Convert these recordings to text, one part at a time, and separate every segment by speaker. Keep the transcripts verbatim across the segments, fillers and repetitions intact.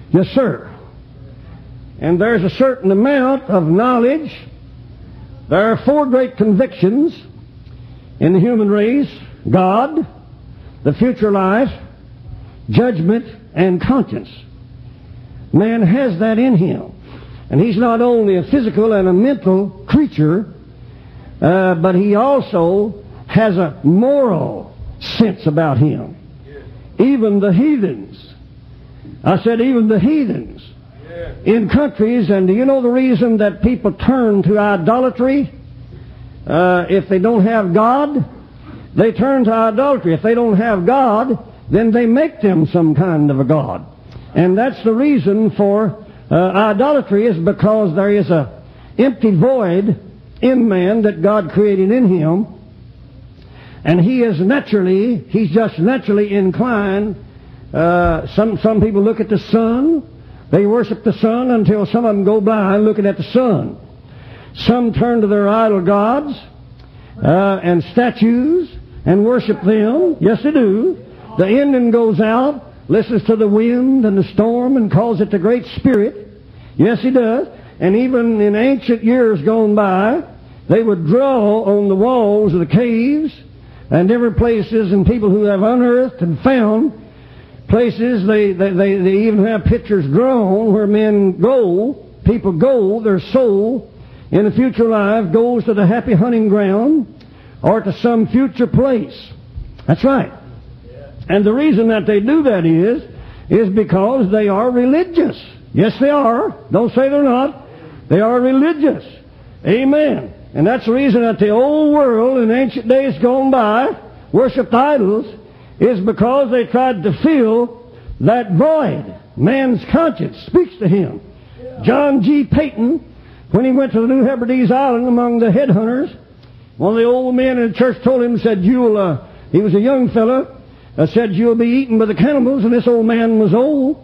Speaker 1: Yes, sir. And there's a certain amount of knowledge. There are four great convictions in the human race: God, the future life, judgment, and conscience. Man has that in him. And he's not only a physical and a mental creature, uh, but he also has a moral sense about him. Even the heathens. I said even the heathens. In countries, and do you know the reason that people turn to idolatry? Uh, if they don't have God, they turn to idolatry. If they don't have God, then they make them some kind of a god. And that's the reason for uh, idolatry, is because there is a empty void in man that God created in him. And he is naturally, he's just naturally inclined. Uh, some, some people look at the sun. They worship the sun until some of them go blind looking at the sun. Some turn to their idol gods uh, and statues and worship them. Yes, they do. The Indian goes out, listens to the wind and the storm and calls it the Great Spirit. Yes, he does. And even in ancient years gone by, they would draw on the walls of the caves and different places, and people who have unearthed and found places, they, they, they, they even have pictures drawn where men go, people go, their soul in a future life goes to the happy hunting ground or to some future place. That's right. And the reason that they do that is, is because they are religious. Yes, they are. Don't say they're not. They are religious. Amen. And that's the reason that the old world in ancient days gone by worshipped idols, is because they tried to fill that void. Man's conscience speaks to him. John G. Payton, when he went to the New Hebrides Island among the headhunters, one of the old men in the church told him, said, you'll, uh, he was a young fellow, uh, said, you'll be eaten by the cannibals, and this old man was old.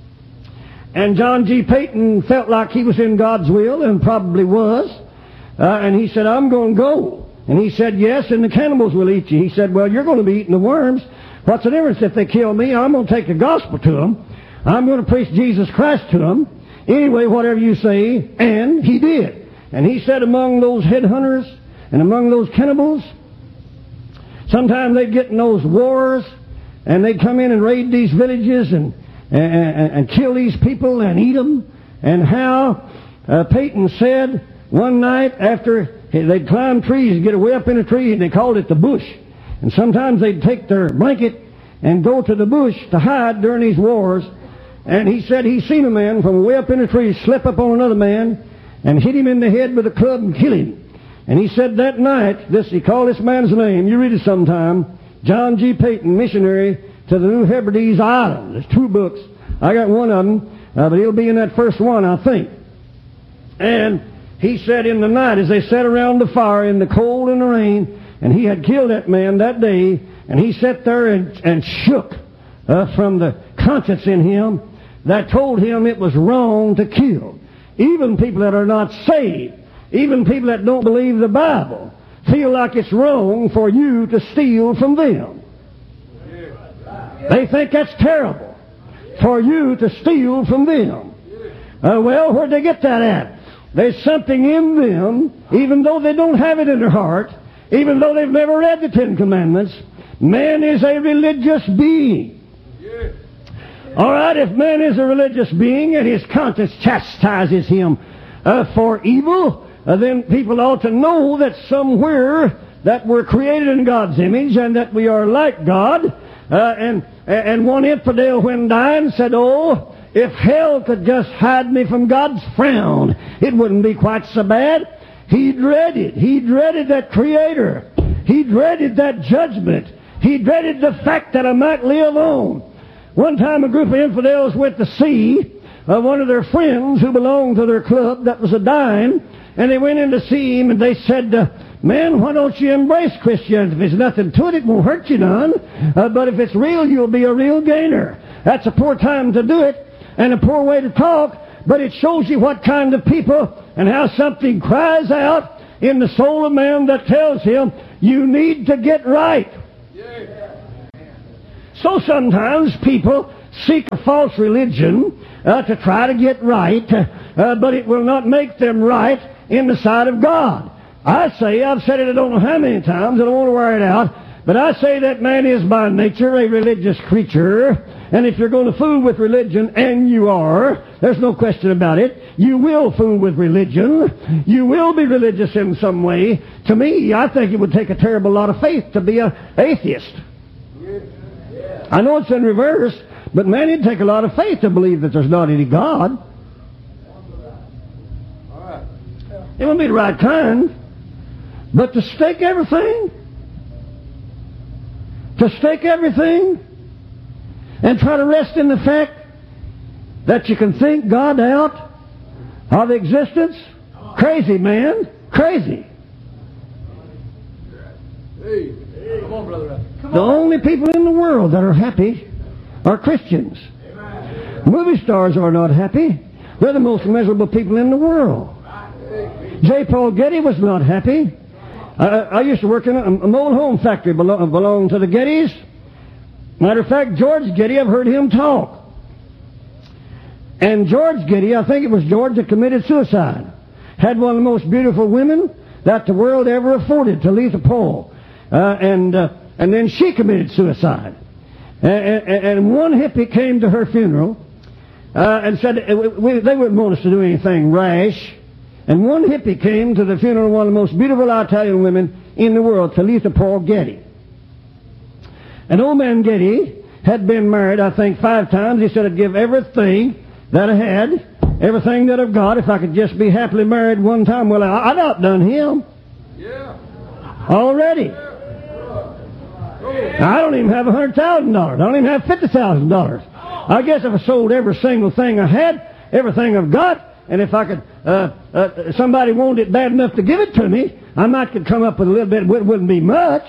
Speaker 1: And John G. Payton felt like he was in God's will, and probably was, uh, and he said, I'm going to go. And he said, yes, and the cannibals will eat you. He said, well, you're going to be eating the worms. What's the difference if they kill me? I'm going to take the gospel to them. I'm going to preach Jesus Christ to them. Anyway, whatever you say. And he did. And he said among those headhunters and among those cannibals, sometimes they'd get in those wars and they'd come in and raid these villages and, and, and, and kill these people and eat them. And how uh, Payton said one night after they'd climb trees and get way up in a tree, and they called it the bush. And sometimes they'd take their blanket and go to the bush to hide during these wars. And he said he seen a man from way up in a tree slip up on another man and hit him in the head with a club and kill him. And he said that night, this he called this man's name, you read it sometime, John G. Payton, missionary to the New Hebrides Island. There's two books. I got one of them, uh, but he'll be in that first one, I think. And he said in the night, as they sat around the fire in the cold and the rain, and he had killed that man that day, and he sat there and, and shook uh, from the conscience in him that told him it was wrong to kill. Even people that are not saved, even people that don't believe the Bible, feel like it's wrong for you to steal from them. They think that's terrible, for you to steal from them. Uh, well, where'd they get that at? There's something in them, even though they don't have it in their heart, even though they've never read the Ten Commandments. Man is a religious being. All right, if man is a religious being and his conscience chastises him uh, for evil, uh, then people ought to know that somewhere that we're created in God's image and that we are like God. Uh, and, and one infidel, when dying, said, oh, if hell could just hide me from God's frown, it wouldn't be quite so bad. He dreaded, he dreaded that Creator. He dreaded that judgment. He dreaded the fact that I might live on. One time a group of infidels went to see uh, one of their friends who belonged to their club that was a dying, and they went in to see him, and they said, uh, man, why don't you embrace Christianity? If there's nothing to it, it won't hurt you none. Uh, but if it's real, you'll be a real gainer. That's a poor time to do it, and a poor way to talk, but it shows you what kind of people and how something cries out in the soul of man that tells him, you need to get right. So sometimes people seek a false religion uh, to try to get right, uh, but it will not make them right in the sight of God. I say, I've said it I don't know how many times, I don't want to wear it out, but I say that man is by nature a religious creature, and if you're going to fool with religion, and you are, there's no question about it, you will fool with religion. You will be religious in some way. To me, I think it would take a terrible lot of faith to be an atheist. I know it's in reverse, but man, it'd take a lot of faith to believe that there's not any God. It won't be the right kind, but to stake everything, to stake everything, and try to rest in the fact that you can think God out of existence? Crazy, man. Crazy. The only people in the world that are happy are Christians. Movie stars are not happy. They're the most miserable people in the world. J. Paul Getty was not happy. I, I used to work in a, a mobile home factory belong, belonged to the Gettys. Matter of fact, George Getty, I've heard him talk. And George Getty, I think it was George that committed suicide, had one of the most beautiful women that the world ever afforded, Talitha Paul. Uh, and uh, and then she committed suicide. And, and, and one hippie came to her funeral uh, and said we, they wouldn't want us to do anything rash. And one hippie came to the funeral of one of the most beautiful Italian women in the world, Talitha Paul Getty. And old man Getty had been married, I think, five times. He said, I'd give everything that I had, everything that I've got, if I could just be happily married one time. Well, I'd outdone him. Yeah. Already. Yeah. I don't even have a hundred thousand dollars. I don't even have fifty thousand dollars. I guess if I sold every single thing I had, everything I've got, and if I could, uh, uh, somebody wanted it bad enough to give it to me, I might could come up with a little bit. It wouldn't be much.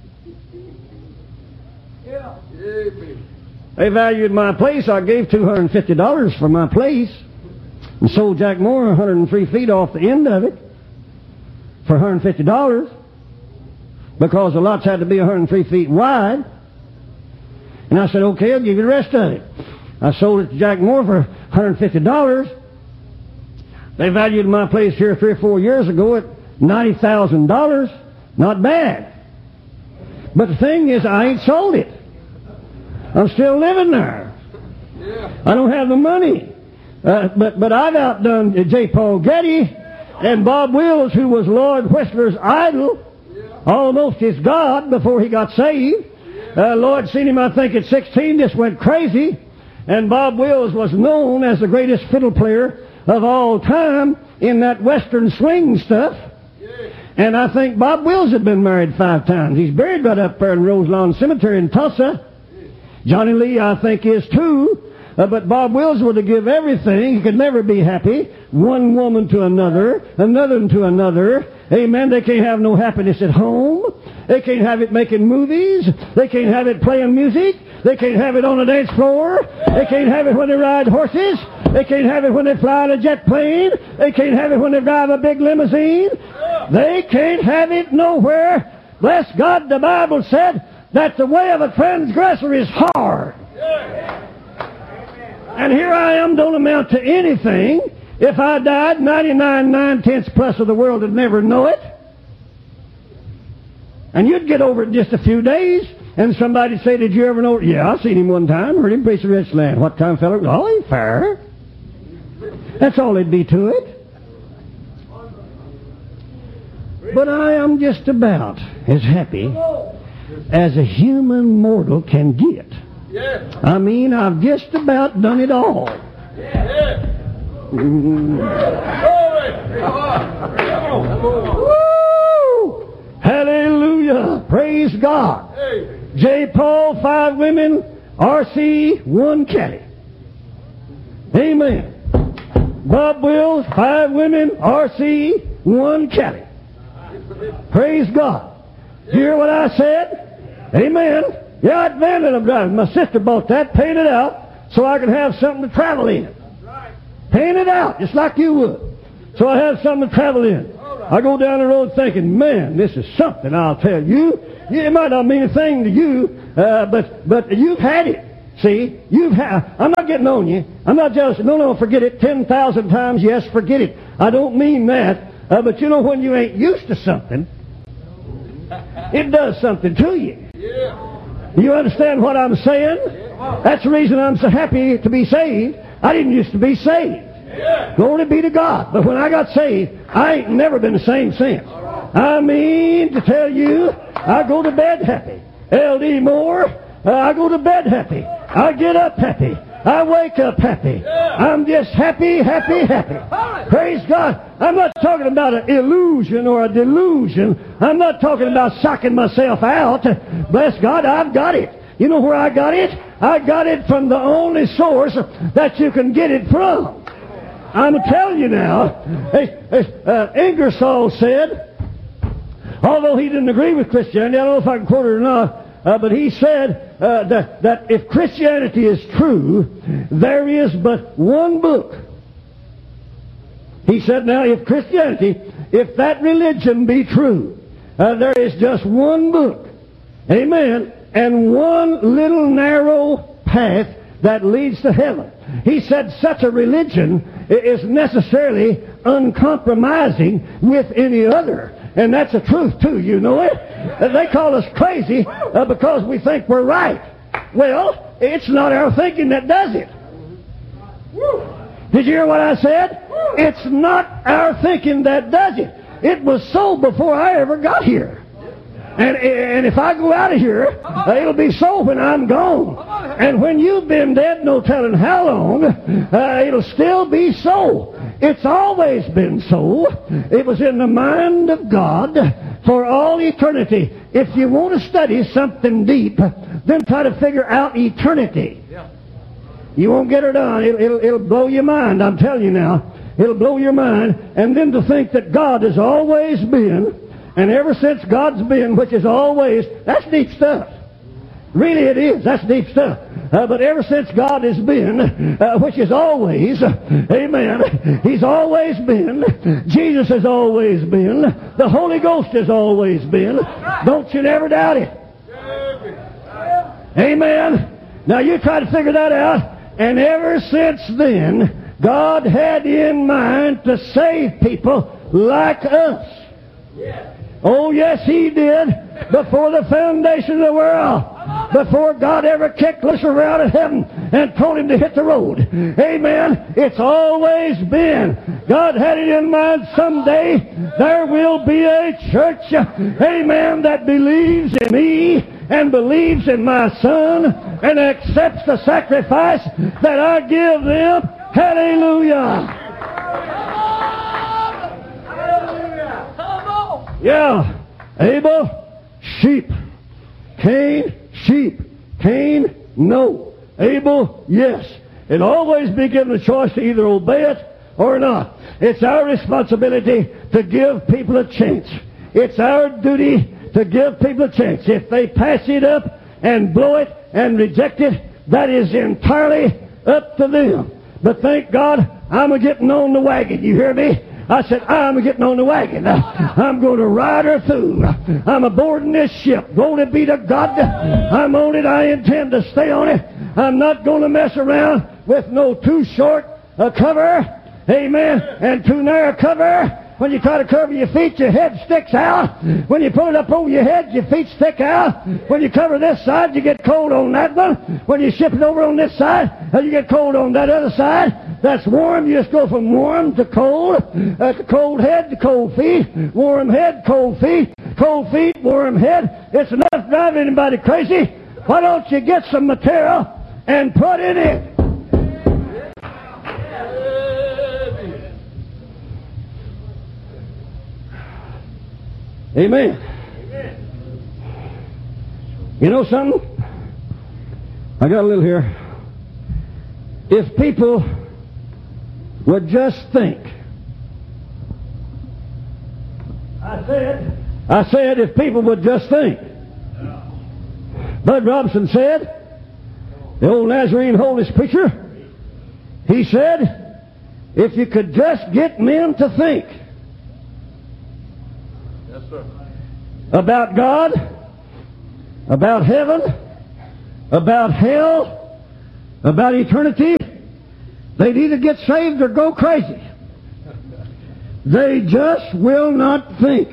Speaker 1: Yeah. They valued my place. I gave two hundred fifty dollars for my place and sold Jack Moore one hundred three feet off the end of it for one hundred fifty dollars because the lots had to be one hundred three feet wide. And I said, okay, I'll give you the rest of it. I sold it to Jack Moore for one hundred fifty dollars. They valued my place here three or four years ago at ninety thousand dollars. Not bad. But the thing is, I ain't sold it. I'm still living there. Yeah. I don't have the money. Uh, but but I've outdone J. Paul Getty and Bob Wills, who was Lloyd Whistler's idol, yeah. almost his God before he got saved. Uh, Lloyd seen him, I think, at sixteen, just went crazy. And Bob Wills was known as the greatest fiddle player of all time in that Western swing stuff. Yeah. And I think Bob Wills had been married five times. He's buried right up there in Roselawn Cemetery in Tulsa. Johnny Lee, I think, is too. Uh, but Bob Wills would have given everything. He could never be happy. One woman to another, another to another. Amen. They can't have no happiness at home. They can't have it making movies. They can't have it playing music. They can't have it on the dance floor. They can't have it when they ride horses. They can't have it when they fly in a jet plane. They can't have it when they drive a big limousine. They can't have it nowhere. Bless God, the Bible said that the way of a transgressor is hard. And here I am, don't amount to anything. If I died, ninety-nine nine-tenths plus of the world would never know it. And you'd get over it in just a few days. And somebody'd say, did you ever know? Yeah, I seen him one time. Heard him preach the rich land. What kind of fellow? Oh, he's fair. That's all there'd be to it. But I am just about as happy as a human mortal can get. I mean, I've just about done it all. Mm. Woo! Hallelujah! Praise God! J. Paul, five women. R C, one caddy. Amen. Bob Wills, five women. R C, one caddy. Praise God. You hear what I said? Amen. Yeah, I'd van that I'm driving. My sister bought that, painted out, so I could have something to travel in. Paint it out, just like you would. So I have something to travel in. I go down the road thinking, man, this is something, I'll tell you. It might not mean a thing to you, uh, but but you've had it. See, you've had, I'm not getting on you. I'm not jealous. No, no, forget it. ten thousand times, yes, forget it. I don't mean that. Uh, but you know, when you ain't used to something, it does something to you. You understand what I'm saying? That's the reason I'm so happy to be saved. I didn't used to be saved. Glory be to God. But when I got saved, I ain't never been the same since. I mean to tell you, I go to bed happy. L D Moore, uh, I go to bed happy. I get up happy. I wake up happy. I'm just happy, happy, happy. Praise God. I'm not talking about an illusion or a delusion. I'm not talking about sucking myself out. Bless God, I've got it. You know where I got it? I got it from the only source that you can get it from. I'm telling you now. Uh, Ingersoll said, although he didn't agree with Christianity, I don't know if I can quote it or not, Uh, but he said uh, that, that if Christianity is true, there is but one book. He said, now, if Christianity, if that religion be true, uh, there is just one book. Amen. And one little narrow path that leads to heaven. He said such a religion is necessarily uncompromising with any other. And that's the truth, too, you know it. They call us crazy uh, because we think we're right. Well, it's not our thinking that does it. Did you hear what I said? It's not our thinking that does it. It was so before I ever got here. And, and if I go out of here, uh, it'll be so when I'm gone. And when you've been dead, no telling how long, uh, it'll still be so. It's always been so. It was in the mind of God for all eternity. If you want to study something deep, then try to figure out eternity. You won't get it done. It'll, it'll, it'll blow your mind, I'm telling you now. It'll blow your mind. And then to think that God has always been, and ever since God's been, which is always, that's deep stuff. Really it is. That's deep stuff. Uh, but ever since God has been, uh, which is always, uh, amen, He's always been. Jesus has always been. The Holy Ghost has always been. Don't you never doubt it. Amen. Now you try to figure that out. And ever since then, God had in mind to save people like us. Oh, yes, He did. Before the foundation of the world. Before God ever kicked Lucifer out of heaven and told him to hit the road. Amen. It's always been. God had it in mind someday there will be a church, amen, that believes in me and believes in my Son and accepts the sacrifice that I give them. Hallelujah. Yeah. Abel, sheep. Cain, sheep. Cain, no. Abel, yes. It'll always be given a choice to either obey it or not. It's our responsibility to give people a chance. It's our duty to give people a chance. If they pass it up and blow it and reject it, that is entirely up to them. But thank God, I'm a-getting on the wagon. You hear me? I said, I'm getting on the wagon. I'm going to ride her through. I'm aboarding this ship. Glory be to God. I'm on it. I intend to stay on it. I'm not going to mess around with no too short a cover. Amen. And too narrow cover. When you try to cover your feet, your head sticks out. When you pull it up over your head, your feet stick out. When you cover this side, you get cold on that one. When you ship it over on this side, you get cold on that other side. That's warm. You just go from warm to cold. Uh, to cold head to cold feet. Warm head, cold feet. Cold feet, warm head. It's enough to drive anybody crazy. Why don't you get some material and put in it? Amen. You know something? I got a little here. If people would just think. I said, I said if people would just think. Bud Robinson said, the old Nazarene holiness preacher, he said, if you could just get men to think about God, about heaven, about hell, about eternity, they'd either get saved or go crazy. They just will not think.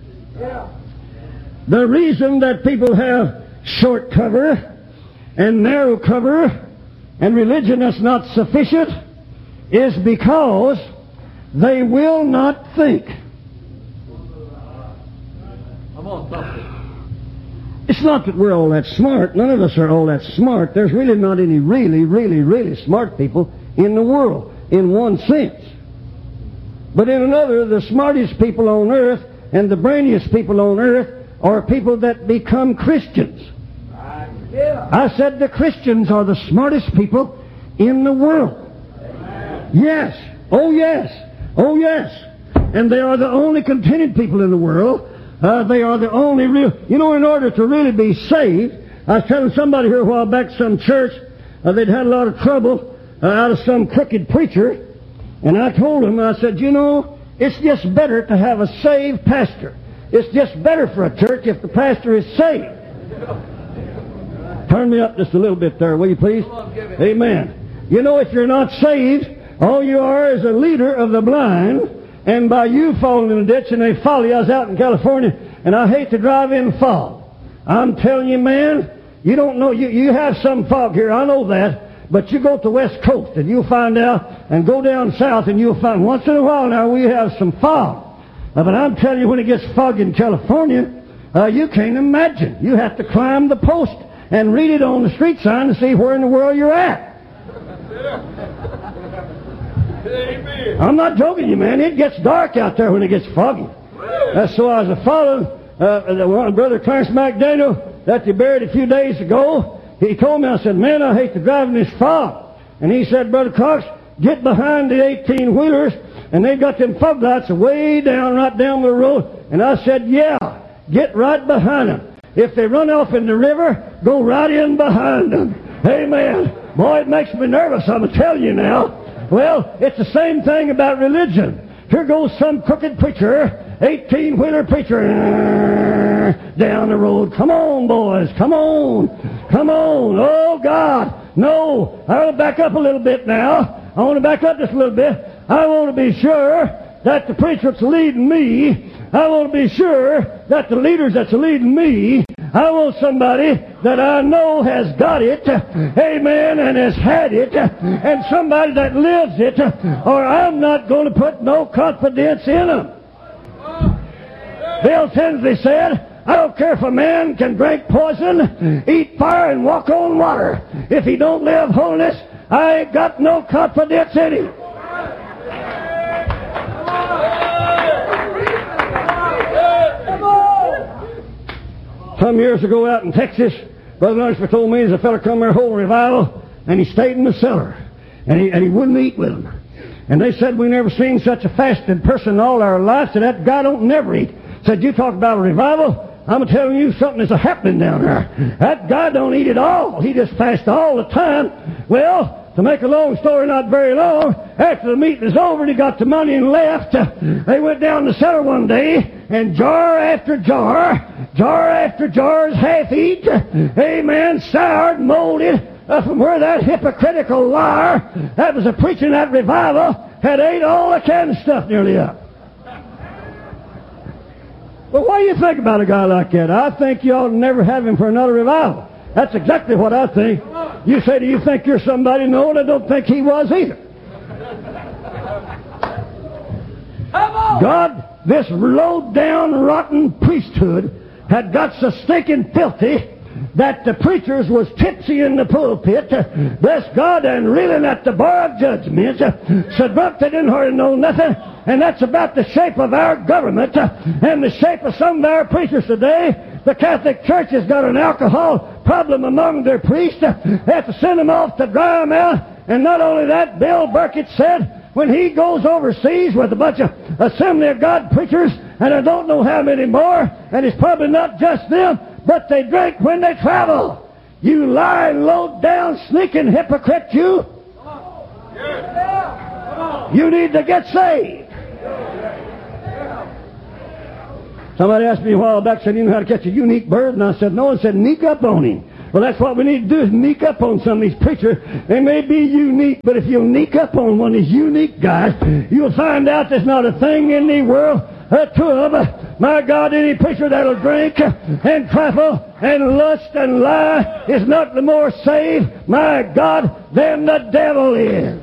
Speaker 1: The reason that people have short cover and narrow cover and religion that's not sufficient is because they will not think. It's not that we're all that smart. None of us are all that smart. There's really not any really, really, really smart people in the world, in one sense. But in another, the smartest people on earth and the brainiest people on earth are people that become Christians. I said the Christians are the smartest people in the world. Yes. Oh, yes. Oh, yes. And they are the only contented people in the world. Uh, they are the only real... You know, in order to really be saved, I was telling somebody here a while back, some church, uh, they'd had a lot of trouble uh, out of some crooked preacher. And I told them, I said, you know, it's just better to have a saved pastor. It's just better for a church if the pastor is saved. Turn me up just a little bit there, will you please? Amen. You know, if you're not saved, all you are is a leader of the blind, and by you falling in the ditch and they follow you. I was out in California, and I hate to drive in fog. I'm telling you, man, you don't know, you, you have some fog here, I know that. But you go to the West Coast and you'll find out, and go down south and you'll find once in a while now we have some fog. Uh, but I'm telling you, when it gets foggy in California, uh, you can't imagine. You have to climb the post and read it on the street sign to see where in the world you're at. Amen. I'm not joking you, man. It gets dark out there when it gets foggy. Uh, so I was following uh, Brother Clarence McDaniel that they buried a few days ago. He told me, I said, man, I hate to drive in this fog. And he said, Brother Cox, get behind the eighteen-wheelers, and they've got them fog lights way down, right down the road. And I said, yeah, get right behind them. If they run off in the river, go right in behind them. Amen. Boy, it makes me nervous, I'm telling you now. Well, it's the same thing about religion. Here goes some crooked preacher, eighteen-wheeler preacher, down the road. Come on, boys, come on, come on. Oh, God, no. I want to back up a little bit now. I want to back up just a little bit. I want to be sure that the preacher that's leading me, I want to be sure that the leaders that's leading me, I want somebody that I know has got it, amen, and has had it, and somebody that lives it, or I'm not going to put no confidence in them. Bill Tinsley said, I don't care if a man can drink poison, eat fire, and walk on water. If he don't live holiness, I ain't got no confidence in him. Some years ago out in Texas, Brother Lunsford told me there's a fellow come there holding revival, and he stayed in the cellar, and he, and he wouldn't eat with them. And they said, we never seen such a fasted person in all our lives, so that guy don't never eat. Said, you talk about a revival? I'm telling you something is happening down there. That guy don't eat at all. He just fasts all the time. Well, to make a long story not very long, after the meeting was over and he got the money and left, uh, they went down the cellar one day, and jar after jar, jar after jar is half-eat, amen, soured, molded, uh, from where that hypocritical liar that was a preaching that revival had ate all the canned stuff nearly up. Well, what do you think about a guy like that? I think you ought to never have him for another revival. That's exactly what I think. You say, do you think you're somebody? No, and I don't think he was either. God, this low-down, rotten priesthood had got so stinking filthy that the preachers was tipsy in the pulpit, bless God, and reeling at the bar of judgment, so drunk they didn't hardly know nothing. And that's about the shape of our government and the shape of some of our preachers today. The Catholic Church has got an alcohol problem among their priests. They have to send them off to dry them out. And not only that, Bill Burkitt said when he goes overseas with a bunch of Assembly of God preachers, and I don't know how many more, and it's probably not just them, but they drink when they travel. You lying, low-down, sneaking hypocrite, you. You need to get saved. Somebody asked me a while back, said, you know how to catch a unique bird? And I said, no. And said, sneak up on him. Well, that's what we need to do, is sneak up on some of these preachers. They may be unique, but if you'll sneak up on one of these unique guys, you'll find out there's not a thing in the world uh, to of, my God, any preacher that'll drink and trifle and lust and lie is not the more saved, my God, than the devil is.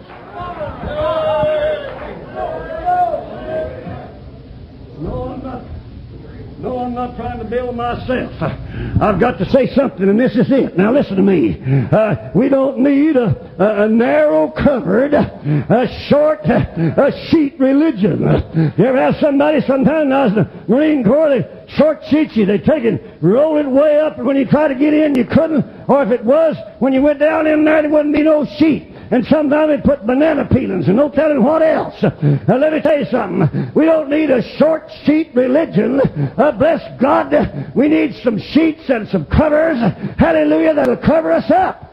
Speaker 1: No, I'm not. No, I'm not trying to build myself. I've got to say something, and this is it. Now listen to me. Uh, we don't need a, a, a narrow-covered, a short, a sheet religion. You ever have somebody, sometime I was in the Marine Corps, they short sheet you. They take it, roll it way up, and when you try to get in, you couldn't. Or if it was, when you went down in there, there wouldn't be no sheet. And sometimes they put banana peelings and no telling what else. Now let me tell you something. We don't need a short sheet religion. Uh, bless God. We need some sheets and some covers. Hallelujah, that'll cover us up.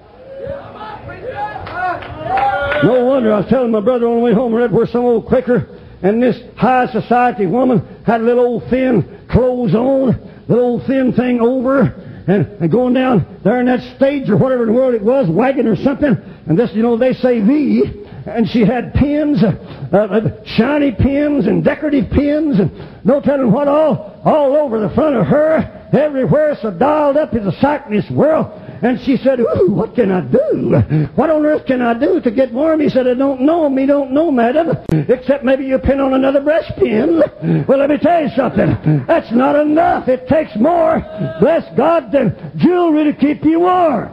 Speaker 1: No wonder I was telling my brother on the way home, I read where some old Quaker and this high society woman had a little old thin clothes on, little old thin thing over. And, and going down there in that stage or whatever in the world it was, wagon or something, and this, you know, they say V, and she had pins, uh, uh, shiny pins and decorative pins, and no telling what all, all over the front of her, everywhere, so dialed up is a sight in this world. And she said, ooh, what can I do? What on earth can I do to get warm? He said, I don't know. Me don't know, madam. Except maybe you pin on another breastpin. Well, let me tell you something. That's not enough. It takes more, bless God, than jewelry to keep you warm.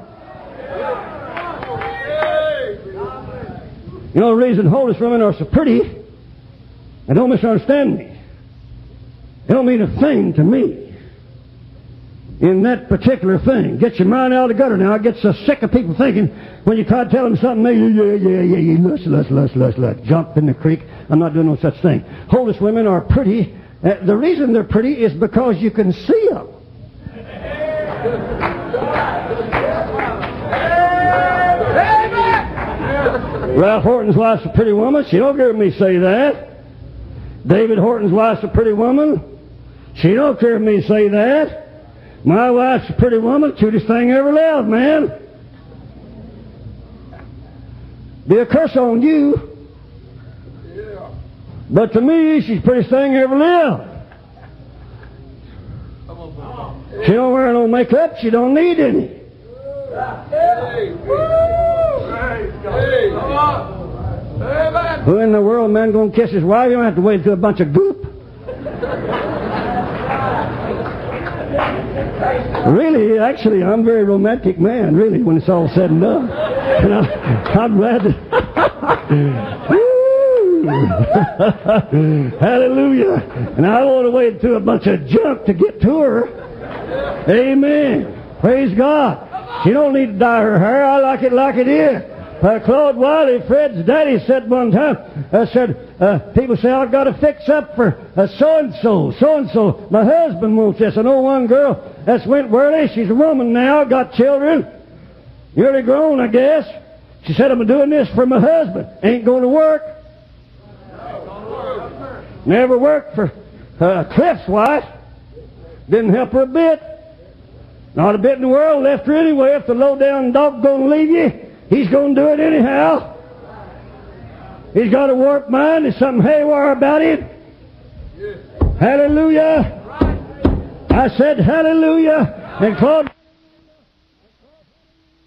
Speaker 1: You know the reason Holy women are so pretty? And don't misunderstand me. They don't mean a thing to me. In that particular thing. Get your mind out of the gutter now. I get so sick of people thinking when you try to tell them something, they, yeah, yeah, yeah, yeah, lust, lust, lust, lust, lust, jump in the creek. I'm not doing no such thing. Holiness women are pretty. Uh, the reason they're pretty is because you can see them. Ralph Horton's wife's a pretty woman. She don't hear me say that. David Horton's wife's a pretty woman. She don't hear me say that. My wife's a pretty woman, cutest thing ever lived, man. Be a curse on you. Yeah. But to me, she's the prettiest thing ever lived. She don't wear no makeup. She don't need any. Who in the world, man, going to kiss his wife? You don't have to wait until a bunch of goop. Really, actually, I'm a very romantic man, really, when it's all said and done. And I, I'm glad to... Hallelujah. And I don't want to wait through a bunch of junk to get to her. Amen. Praise God. She don't need to dye her hair. I like it like it is. Uh, Claude Wiley, Fred's daddy, said one time, uh, said, uh, people say, I've got to fix up for uh, so-and-so, so-and-so. My husband wants this. I know one girl that's went Worley. She's a woman now, got children. Nearly grown, I guess. She said, I'm doing this for my husband. Ain't going to work. Never worked for uh, Cliff's wife. Didn't help her a bit. Not a bit in the world. Left her anyway. If the low-down dog going to leave you, he's going to do it anyhow. He's got a warped mind. There's something haywire about it. Hallelujah. I said hallelujah. And Claude...